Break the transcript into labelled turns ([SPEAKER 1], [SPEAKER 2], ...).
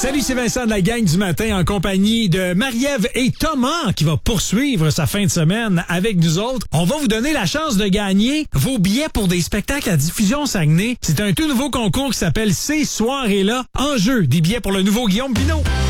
[SPEAKER 1] Salut, c'est Vincent de la gang du matin en compagnie de Marie-Ève et Thomas qui va poursuivre sa fin de semaine avec nous autres. On va vous donner la chance de gagner vos billets pour des spectacles à diffusion Saguenay. C'est un tout nouveau concours qui s'appelle Ces soirées-là. En jeu, des billets pour le nouveau Guillaume Pinot.